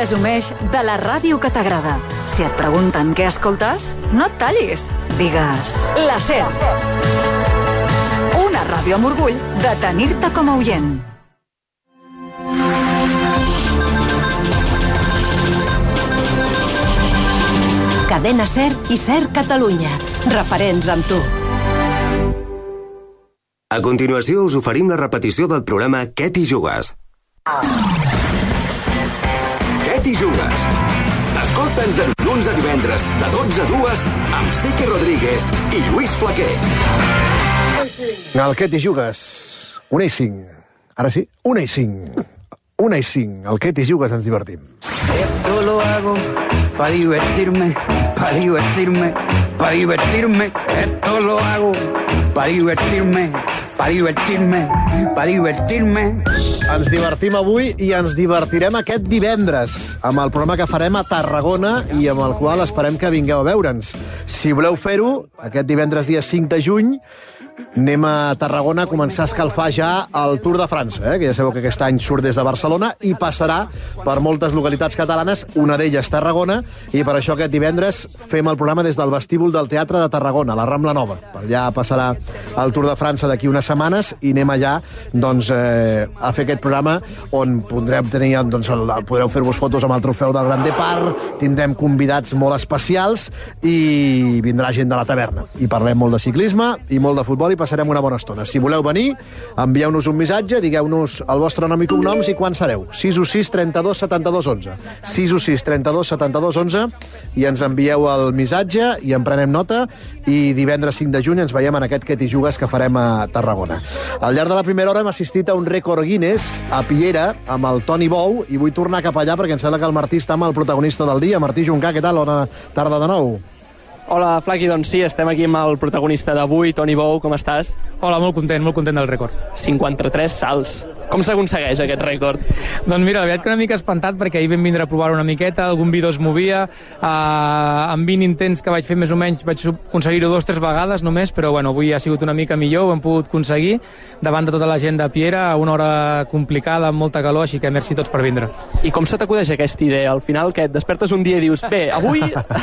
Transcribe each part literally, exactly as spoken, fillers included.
resumeix de la ràdio que t'agrada. Si et pregunten què escoltes, no et tallis. Digues la SER. Una ràdio amb orgull de tenir-te com a oient. Cadena SER i SER Catalunya. Referents amb tu. A continuació us oferim la repetició del programa Què t'hi jugues? Què t'hi jugues? Escolta'ns de dilluns a divendres, de dotze a dues, amb Sique Rodríguez i Lluís Flaquer. El Què t'hi jugues? Una i cinc. Ara sí, una i cinc. Una i cinc. El Què t'hi jugues ens divertim. Esto lo hago para divertirme, para divertirme, para divertirme. Esto lo hago para divertirme, para divertirme, para divertirme. Ens divertim avui i ens divertirem aquest divendres amb el programa que farem a Tarragona i amb el qual esperem que vingueu a veure'ns. Si voleu fer-ho, aquest divendres dia cinc de juny, anem a Tarragona a començar a escalfar ja el Tour de França, eh? que ja sabeu que aquest any surt des de Barcelona i passarà per moltes localitats catalanes, una d'elles Tarragona, i per això aquest divendres fem el programa des del vestíbul del Teatre de Tarragona, la Rambla Nova. Per allà passarà el Tour de França d'aquí unes setmanes i anem allà doncs, eh, a fer aquest programa on podrem tenir, doncs, el, podreu fer-vos fotos amb el trofeu del Grand Depart, tindrem convidats molt especials i vindrà gent de la taverna. I parlem molt de ciclisme i molt de futbol i passarem una bona estona. Si voleu venir, envieu-nos un missatge, digueu-nos el vostre nom i cognoms i quan sereu. sis u sis, trenta-dos, setanta-dos, onze. sis u sis, trenta-dos, setanta-dos, onze i ens envieu el missatge i en prenem nota i divendres cinc de juny ens veiem en aquest Què t'hi jugues que farem a Tarragona. Al llarg de la primera hora hem assistit a un rècord Guinness a Piera amb el Toni Bou i vull tornar cap allà perquè em sembla que el Martí està amb el protagonista del dia. Martí Juncà, què tal? Bona tarda de nou. Hola, Flaqui, doncs sí, estem aquí amb el protagonista d'avui, Toni Bou, com estàs? Hola, molt content, molt content del rècord. cinquanta-tres salts. Com s'aconsegueix aquest rècord? Doncs mira, la veritat que una mica espantat perquè ahir vam vindre a provar una miqueta, algun vidre es movia, eh, amb vint intents que vaig fer més o menys vaig aconseguir-ho dos o tres vegades només, però bueno, avui ha sigut una mica millor, ho hem pogut aconseguir davant de tota la gent de Piera, a una hora complicada, amb molta calor, així que merci a tots per vindre. I com se t'acudeix aquesta idea? Al final, que et despertes un dia i dius, bé, avui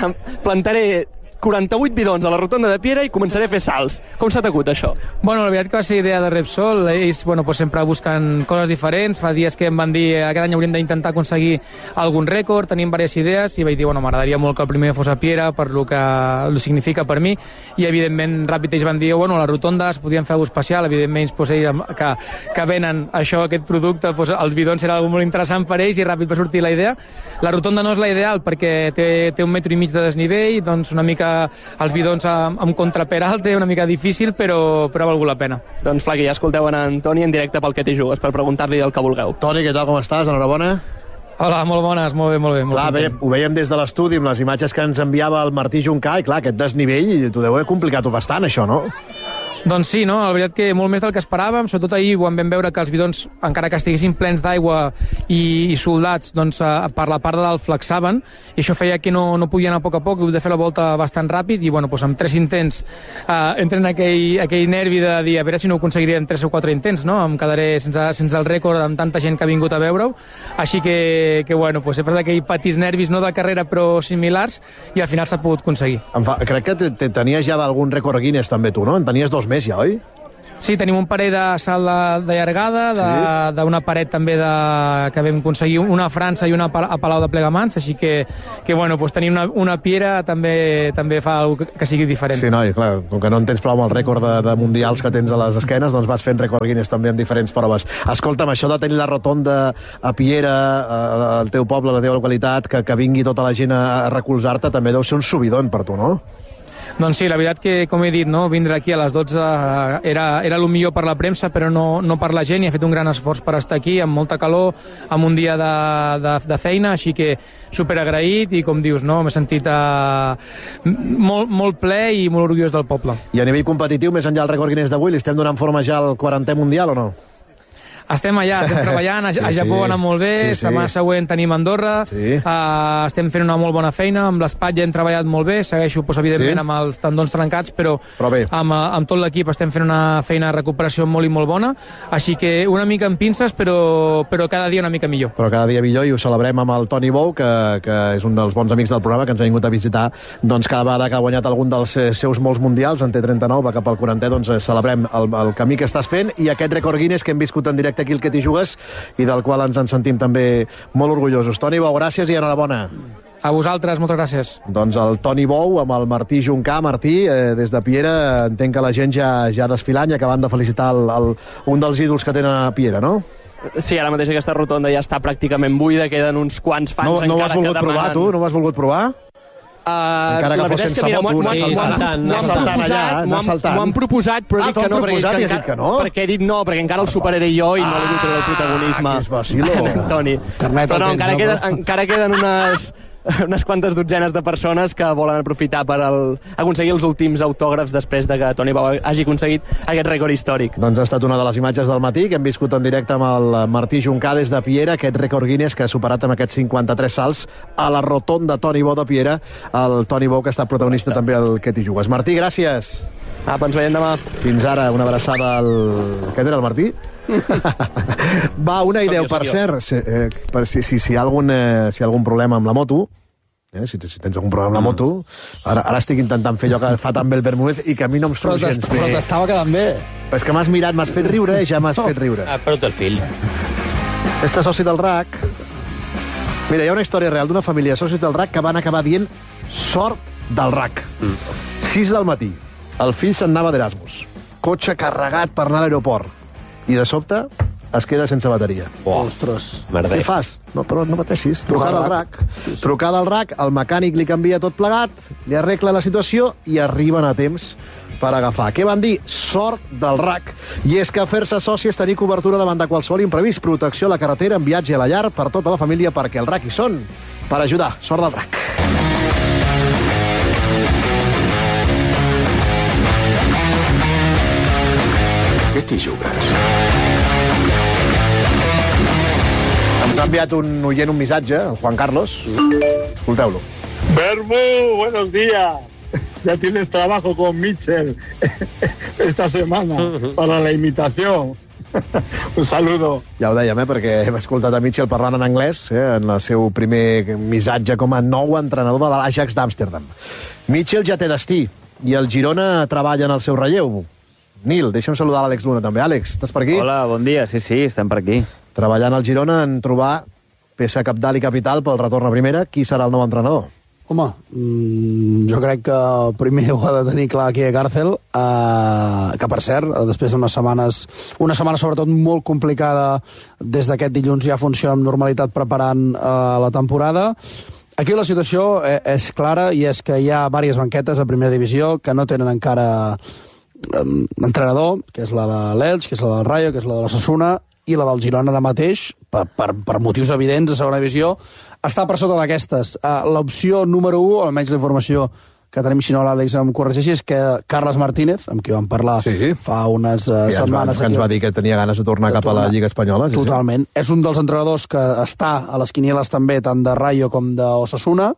plantaré quaranta-vuit bidons a la rotonda de Piera i començaré a fer salts. Com s'ha t'acut, això? Bueno, la veritat que va ser idea de Repsol. Ells, bueno, pues sempre busquen coses diferents. Fa dies que em van dir aquest any hauríem d'intentar aconseguir algun rècord, tenim diverses idees, i vaig dir, bueno, m'agradaria molt que el primer fos a Piera per lo que lo significa per mi, i evidentment ràpid ells van dir, bueno, les rotondes podien fer alguna especial, evidentment pues, ells que, que venen això, aquest producte, pues, els bidons era alguna molt interessant per ells i ràpid va sortir la idea. La rotonda no és la ideal perquè té, té un metre i mig de desnivell, doncs una mica els bidons amb, amb contraperal té una mica difícil, però, però ha valgut la pena. Doncs, Flaqui, ja escolteu en Antoni en directe pel Què t'hi jugues, per preguntar-li el que vulgueu. Toni, què tal, com estàs? Enhorabona. Hola, molt bones, molt bé, molt bé. Molt clar, bé, ho veiem des de l'estudi amb les imatges que ens enviava el Martí Juncà, i clar, aquest desnivell, t'ho deu haver complicat bastant, això, no? Doncs sí, no? La veritat que molt més del que esperàvem, sobretot ahir quan vam veure que els bidons, encara que estiguessin plens d'aigua i, i soldats, doncs eh, per la part de dalt flexaven, i això feia que no, no podia anar a poc a poc, i de fer la volta bastant ràpid, i bueno, doncs amb tres intents eh, entren aquell, aquell nervi de dir a veure si no ho aconseguiré en tres o quatre intents, no? Em quedaré sense, sense el rècord amb tanta gent que ha vingut a veure-ho, així que, que bueno, doncs sempre d'aquells petits nervis, no de carrera però similars, i al final s'ha pogut aconseguir. Em fa, crec que te, te tenies ja algun rècord Guinness també tu, no? En tenies dos més ja, oi? Sí, tenim un parell de salt de, de llargada, d'una sí. paret també de, que vam aconseguir una a França i una a Palau de Plegamans, així que, que bueno, doncs tenir una, una Piera també també fa alguna que, que sigui diferent. Sí, noi, clar, com que no en tens prou amb el rècord de, de mundials que tens a les esquenes, doncs vas fent rècord Guinness també en diferents proves. Escolta'm, això de tenir la rotonda a Piera, al teu poble, a la teva localitat, que, que vingui tota la gent a recolzar-te, també deu ser un subidon per tu, no? Doncs sí, la veritat que, com he dit, no, vindre aquí a les dotze era, era el millor per la premsa, però no, no per la gent, i ha fet un gran esforç per estar aquí, amb molta calor, amb un dia de, de, de feina, així que superagraït, i com dius, no, m'he sentit uh, molt, molt ple i molt orgullós del poble. I a nivell competitiu, més enllà del rècord Guinness d'avui, li estem donant forma ja al quarantè mundial o no? Estem allà, estem treballant, a, Sí, a Japó sí. va anar molt bé, Sí, sí. setmana següent tenim Andorra, Sí. uh, estem fent una molt bona feina, amb l'espatlla hem treballat molt bé, segueixo, doncs, evidentment, Sí. amb els tendons trencats, però, Però bé. amb, eh, amb tot l'equip estem fent una feina de recuperació molt i molt bona, així que una mica en pinces, però, però cada dia una mica millor. Però cada dia millor, i ho celebrem amb el Toni Bou, que, que és un dels bons amics del programa, que ens ha vingut a visitar doncs, cada vegada que ha guanyat algun dels eh, seus molts mundials, en té trenta-nou, va cap al quarantè, doncs eh, celebrem el, el camí que estàs fent i aquest rècord Guinness que hem viscut en directe aquí al Que t'hi jugues i del qual ens en sentim també molt orgullosos. Toni Bou, gràcies i enhorabona. A vosaltres, moltes gràcies. Doncs el Toni Bou amb el Martí Juncà. Martí, eh, des de Piera, entenc que la gent ja, ja desfilant i acabant de felicitar el, el, un dels ídols que tenen a Piera, no? Sí, ara mateix aquesta rotonda ja està pràcticament buida, queden uns quants fans No, no ho encara has volgut que provar, demanen... tu? No ho has volgut provar? Uh, Encara que la fos veritat és sense que, mira, moto, m'ho han- sí, m'ho han- saltant, m'ho han anar saltant proposat, allà, anar m'ho han- saltant. m'ho han proposat, però Ah, dic t'ho que han no, perquè, proposat i has encara- dit que no? perquè he dit no, perquè encara el superaré jo i no li vull treure el protagonisme. Ah, que és vacilo. a Toni. Carnet Però el no, tens, encara, no, queden, però? encara queden unes, unes quantes dotzenes de persones que volen aprofitar per el, aconseguir els últims autògrafs després de que Toni Bou hagi aconseguit aquest rècord històric. Doncs ha estat una de les imatges del matí que hem viscut en directe amb el Martí Juncà des de Piera, aquest rècord Guinness que ha superat amb aquests cinquanta-tres salts a la rotonda Toni Bou de Piera, el Toni Bou que ha estat protagonista també al Que t'hi jugues. Martí, gràcies. Apa, ens veiem demà. Fins ara, una abraçada al... Què era el Martí? Va, una idea, jo, soc per jo. cert, si, eh, per, si, si, si, hi ha algun, eh, si hi ha algun problema amb la moto, eh, si, si tens algun problema amb la moto, ara, ara estic intentant fer allò que fa tan bé el Bermúdez i que a mi no em surt gens bé. Però t'estava quedant bé. És que m'has mirat, m'has fet riure, ja m'has fet riure. Ah, però el fill. Este soci del R A C... Mira, hi ha una història real d'una família de socis del R A C que van acabar dient sort del R A C. Mm. sis del matí. El fill se'n anava d'Erasmus. Cotxe carregat per anar a l'aeroport. I de sobte es queda sense bateria. Oh, Ostres. merder. Què fas? No, però no pateixis. Trucada al R A C. Trucada al R A C, el mecànic li canvia tot plegat, li arregla la situació i arriben a temps per agafar. Què van dir? Sort del R A C. I és que fer-se soci és tenir cobertura davant de qualsevol imprevist, protecció a la carretera, en viatge a la llar, per tota la família, perquè el R A C hi són per ajudar. Sort del R A C. Què t'hi jugues? Ens ha enviat un oient un missatge, el Juan Carlos. Escolteu-lo. Bermu, buenos días. Ya tienes trabajo con Mitchell esta semana para la imitación. Un saludo. Ja ho dèiem, eh, perquè hem escoltat a Mitchell parlant en anglès, eh, en el seu primer missatge com a nou entrenador de l'Ajax d'Amsterdam. Mitchell ja té destí, i el Girona treballa en el seu relleu. Nil, deixa'm saludar l'Àlex Luna també. Àlex, estàs per aquí? Hola, bon dia. Sí, sí, estem per aquí. Treballant al Girona en trobar peça cabdal i capital pel retorn a primera. Qui serà el nou entrenador? Home, mm, jo crec que el primer ho ha de tenir clar aquí a Càrcel, eh, que per cert, després d'unes setmanes, una setmana sobretot molt complicada, des d'aquest dilluns ja funciona amb normalitat preparant eh, la temporada. Aquí la situació eh, és clara i és que hi ha diverses banquetes a primera divisió que no tenen encara eh, entrenador, que és la de l'Elx, que és la del Rayo, que és la de l'Osasuna, i la del Girona ara mateix, per, per, per motius evidents de segona divisió, està per sota d'aquestes. Uh, L'opció número u, almenys la informació que tenim, si no l'Àlex em corregeixi, és que Carles Martínez, amb qui vam parlar sí. fa unes uh, ja setmanes... Que ens va dir que tenia ganes de tornar de cap tornar. a la Lliga Espanyola. Sí, Totalment. Sí. És un dels entrenadors que està a les quinieles també, tant de Rayo com d'Osasuna,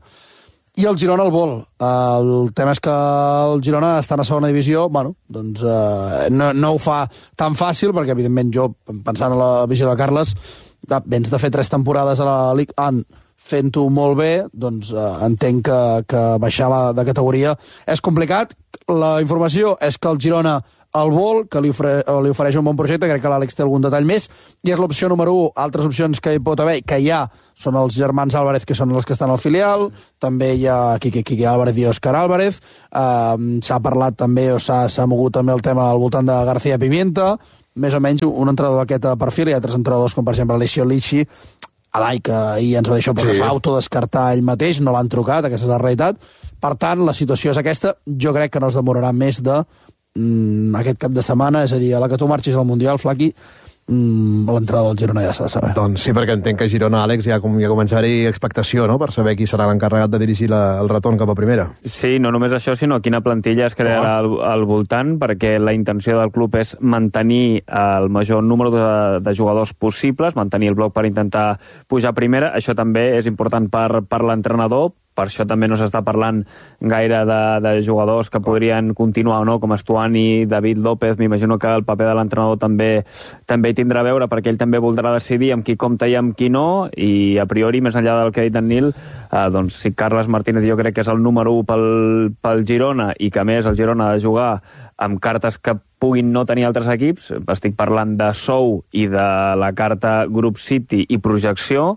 i el Girona el vol. Uh, el tema és que el Girona està a segona divisió, bueno, doncs uh, no, no ho fa tan fàcil, perquè evidentment jo, pensant en la visió de Carles, vens de fer tres temporades a la Ligue un fent-ho molt bé, doncs uh, entenc que, que baixar la, de categoria és complicat. La informació és que el Girona el vol, que li, ofre, li ofereix un bon projecte, crec que l'Àlex té algun detall més, i és l'opció número u. Altres opcions que hi pot haver, que hi ha, són els germans Álvarez, que són els que estan al filial, també hi ha Quique, Quique Álvarez i Òscar Álvarez, uh, s'ha parlat també, o s'ha mogut també el tema al voltant de García Pimienta, més o menys un entrenador d'aquest perfil, hi ha altres entrenadors com per exemple Alessio Licci, Alai, que ahir ens va dir això, però sí. es va autodescartar ell mateix, no l'han trucat, aquesta és la realitat. Per tant, la situació és aquesta, jo crec que no es demorarà més de mm, aquest cap de setmana, és a dir, a la que tu marxis al Mundial, Flaqui, mm, l'entrenador del Girona ja s'ha de saber. Doncs sí, perquè entenc que a Girona, Àlex, ja, com, ja comença a haver-hi expectació, no?, per saber qui serà l'encarregat de dirigir la, el retorn cap a primera. Sí, no només això, sinó quina plantilla es crearà al, al voltant, perquè la intenció del club és mantenir el major número de, de jugadors possibles, mantenir el bloc per intentar pujar a primera. Això també és important per, per l'entrenador. Per això també no s'està parlant gaire de, de jugadors que podrien continuar o no, com Estuani, David López. M'imagino que el paper de l'entrenador també també hi tindrà a veure, perquè ell també voldrà decidir amb qui compta i amb qui no, i a priori, més enllà del que ha dit en Nil, eh, doncs si Carles Martínez jo crec que és el número u pel, pel Girona, i que a més el Girona ha de jugar amb cartes que puguin no tenir altres equips, estic parlant de sou i de la carta Group City i projecció.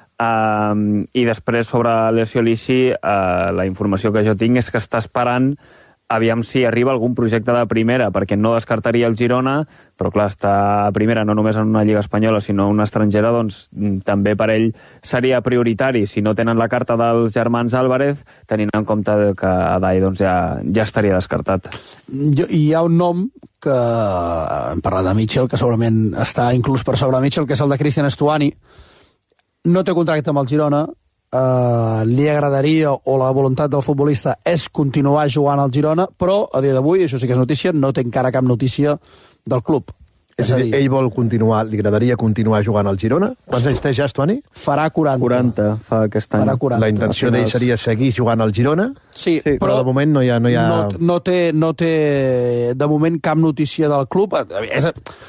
Uh, i després sobre Alessio Lisci, uh, la informació que jo tinc és que està esperant aviam si arriba algun projecte de primera, perquè no descartaria el Girona, però clar, està a primera no només en una lliga espanyola sinó una estrangera, doncs també per ell seria prioritari. Si no tenen la carta dels germans Álvarez, tenint en compte que Adai doncs, ja, ja estaria descartat. Jo, hi ha un nom que hem parlat de Mitchell, que segurament està inclús per sobre Mitchell, que és el de Cristian Estuani. No té contracte amb el Girona, eh, li agradaria, o la voluntat del futbolista és continuar jugant al Girona, però a dia d'avui, això sí que és notícia, no té encara cap notícia del club. És a dir, ell vol continuar, li agradaria continuar jugant al Girona? Quants anys té ja, Estuani? Farà quaranta. quaranta, fa aquest any. Farà quaranta. La intenció d'ell seria seguir jugant al Girona? Sí, sí, però, però de moment no hi ha... No, hi ha... no, no, té, no té de moment cap notícia del club. És...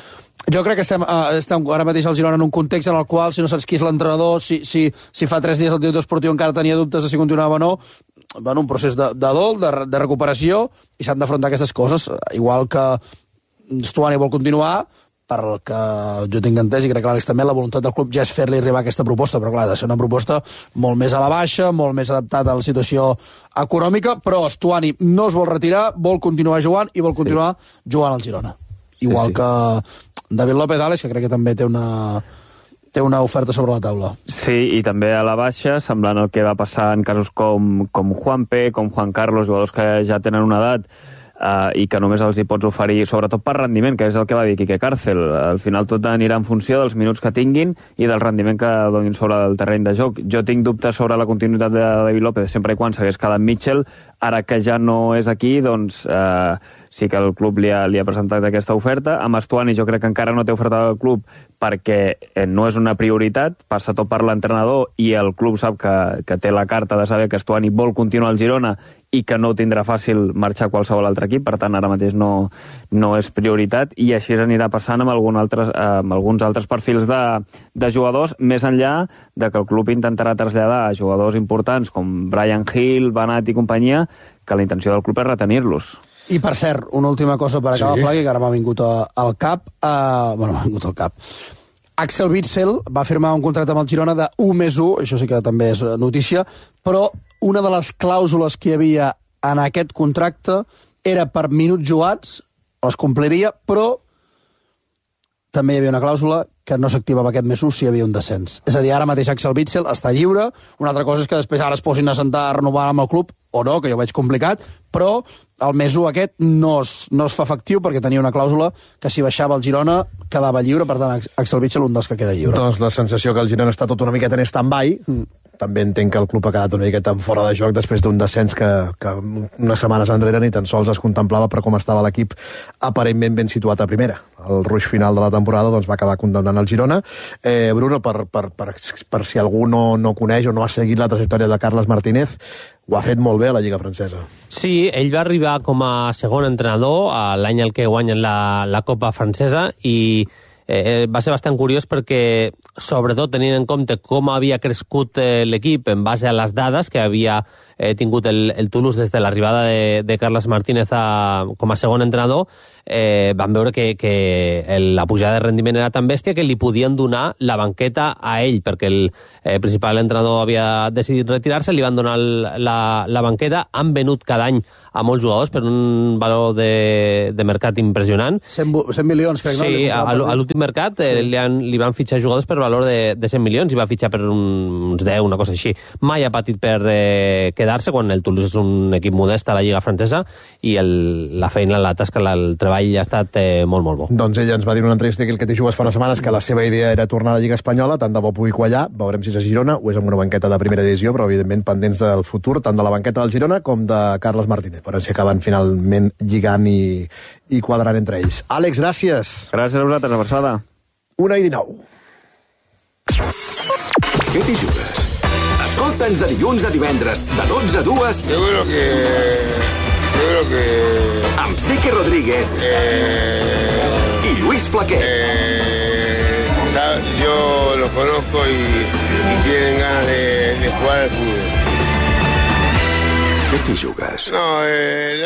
Jo crec que estem, uh, estem ara mateix al Girona en un context en el qual, si no saps qui és l'entrenador, si, si, si fa tres dies el director esportiu encara tenia dubtes de si continuava o no, bueno, un procés de, de dol, de, de recuperació, i s'han d'afrontar aquestes coses. Igual que Estuani vol continuar, per el que jo tinc entès, i crec que l'Àlex també, la voluntat del club ja és fer-li arribar aquesta proposta, però clar, ha de ser una proposta molt més a la baixa, molt més adaptada a la situació econòmica, però Estuani no es vol retirar, vol continuar jugant i vol continuar sí. jugant al Girona. Igual sí, sí. que David López Àlex, que crec que també té una, té una oferta sobre la taula. Sí, i també a la baixa, semblant el que va passar en casos com, com Juanpe, com Juan Carlos, jugadors que ja tenen una edat, uh, i que només els hi pots oferir, sobretot per rendiment, que és el que va dir Quique Cárcel. Al final tot anirà en funció dels minuts que tinguin i del rendiment que donin sobre el terreny de joc. Jo tinc dubtes sobre la continuïtat de David López, sempre i quan s'hagués quedat Mitchell. Ara que ja no és aquí, doncs... Uh, sí que el club li ha, li ha presentat aquesta oferta. Amb Estuani jo crec que encara no té oferta del club perquè no és una prioritat, passa tot per l'entrenador i el club sap que, que té la carta de saber que Estuani vol continuar al Girona i que no tindrà fàcil marxar a qualsevol altre equip, per tant ara mateix no, no és prioritat, i així anirà passant amb, algun altre, amb alguns altres perfils de, de jugadors, més enllà de que el club intentarà traslladar a jugadors importants com Brian Hill, Banat i companyia, que la intenció del club és retenir-los. I, per cert, una última cosa per acabar, sí. Flaqui, que ara m'ha vingut al cap. Uh, bueno, m'ha vingut al cap. Axel Witsel va firmar un contracte amb el Girona de u més u, això sí que també és notícia, però una de les clàusules que hi havia en aquest contracte era per minuts jugats, les compliria, però també hi havia una clàusula que no s'activava aquest mes u si hi havia un descens. És a dir, ara mateix Axel Witsel està lliure, una altra cosa és que després ara es posin a sentar a renovar amb el club, o no, que jo ho veig complicat, però el mes u aquest no es, no es fa efectiu perquè tenia una clàusula que si baixava el Girona quedava lliure, per tant Axel Witsel un dels que queda lliure. Doncs la sensació que el Girona està tot una miqueta en stand-by, mm. també entenc que el club ha quedat una miqueta fora de joc després d'un descens que, que unes setmanes enrere ni tan sols es contemplava per com estava l'equip aparentment ben situat a primera. El ruix final de la temporada doncs, va acabar condemnant el Girona. Eh, Bruno, per, per, per, per si algú no, no coneix o no ha seguit la trajectòria de Carles Martínez, ho ha fet molt bé a la Lliga Francesa. Sí, ell va arribar com a segon entrenador l'any en què guanyen la, la Copa Francesa i eh, va ser bastant curiós perquè, sobretot tenint en compte com havia crescut eh, l'equip en base a les dades que havia eh, tingut el, el Toulouse des de l'arribada de, de Carles Martínez a, com a segon entrenador, eh, van veure que, que el, la pujada de rendiment era tan bèstia que li podien donar la banqueta a ell, perquè el eh, principal entrenador havia decidit retirar-se, li van donar el, la, la banqueta, han venut cada any a molts jugadors per un valor de, de mercat impressionant. cent, cent milions, crec, no? Sí, a, a l'últim mercat sí. eh, li, han, li van fitxar jugadors per valor de, de cent milions i va fitxar per un, uns deu, una cosa així. Mai ha patit per eh, quedar-se, quan el Toulouse és un equip modest a la Lliga francesa, i el, la feina, la tasca, el treball ha estat eh, molt, molt bo. Doncs ella ens va dir en una entrevista que el que t'hi jugues fa unes setmanes que la seva idea era tornar a la Lliga Espanyola, tant de bo pugui quallar, veurem si és a Girona o és amb una banqueta de primera divisió, però evidentment pendents del futur, tant de la banqueta del Girona com de Carles Martínez, per si acaben finalment lligant i, i quadrant entre ells. Àlex, gràcies. Gràcies a vosaltres, Abraçada. Una i dinou. Què t'hi jugues? Escolta'ns de dilluns a divendres, de dotze a dues... Seguro que... Seguro que... Amb Sique Rodríguez eh, i Lluís Flaquer. Eh, sabe, yo los conozco y, y tienen ganas de, de jugar al fútbol. Què t'hi jugues? No, eh...